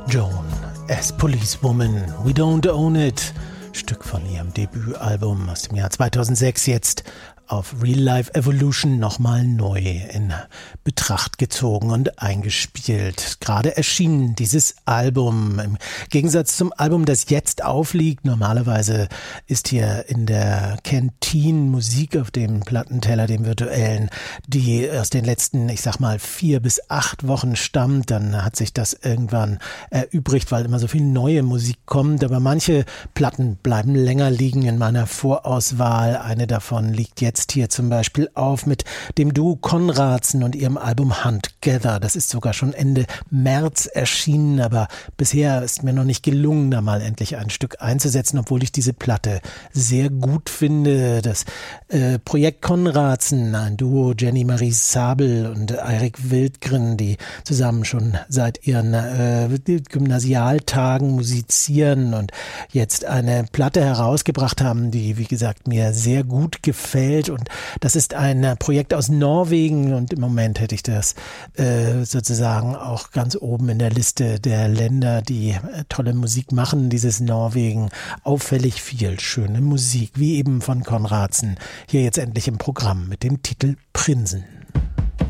Joan as Policewoman, We Don't Own It. Stück von ihrem Debütalbum aus dem Jahr 2006, jetzt auf Real Life Evolution nochmal neu in Betracht gezogen und eingespielt. Gerade erschienen dieses Album. Im Gegensatz zum Album, das jetzt aufliegt. Normalerweise ist hier in der Canteen Musik auf dem Plattenteller, dem virtuellen, die aus den letzten, 4 bis 8 Wochen stammt. Dann hat sich das irgendwann erübrigt, weil immer so viel neue Musik kommt. Aber manche Platten bleiben länger liegen in meiner Vorauswahl. Eine davon liegt jetzt hier zum Beispiel auf mit dem Duo Konradsen und ihrem Album Huntgather. Das ist sogar schon Ende März erschienen, aber bisher ist mir noch nicht gelungen, da mal endlich ein Stück einzusetzen, obwohl ich diese Platte sehr gut finde. Das Projekt Konradsen, ein Duo, Jenny Marie Sabel und Eirik Wildgren, die zusammen schon seit ihren Gymnasialtagen musizieren und jetzt eine Platte herausgebracht haben, die, wie gesagt, mir sehr gut gefällt. Und das ist ein Projekt aus Norwegen und im Moment hätte ich das sozusagen auch ganz oben in der Liste der Länder, die tolle Musik machen, dieses Norwegen. Auffällig viel schöne Musik, wie eben von Konradsen. Hier jetzt endlich im Programm mit dem Titel Prinsen.